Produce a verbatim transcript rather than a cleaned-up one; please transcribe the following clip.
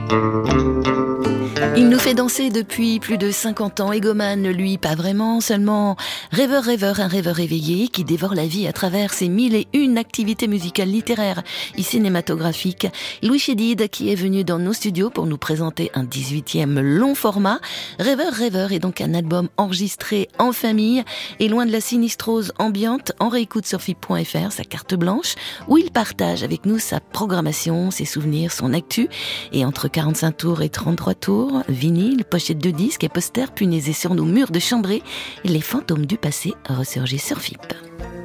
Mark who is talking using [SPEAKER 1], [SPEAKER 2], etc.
[SPEAKER 1] Il nous fait danser depuis plus de cinquante ans. Égomane, lui, pas vraiment, seulement rêveur, rêveur, un rêveur éveillé qui dévore la vie à travers ses mille et une activités musicales, littéraires et cinématographiques. Louis Chédid, qui est venu dans nos studios pour nous présenter un dix-huitième long format. Rêveur, rêveur est donc un album enregistré en famille et loin de la sinistrose ambiante. En réécoute sur F I P point F R, sa carte blanche, où il partage avec nous sa programmation, ses souvenirs, son actu. Et entre quarante-cinq tours et trente-trois tours, vinyle, pochette de disques et posters punaisés sur nos murs de chambrée, les fantômes du passé ressurgissent sur F I P.